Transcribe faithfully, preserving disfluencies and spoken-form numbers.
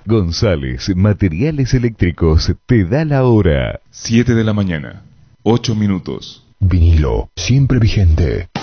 González Materiales Eléctricos te da la hora. siete de la mañana, ocho minutos. Vinilo, siempre vigente.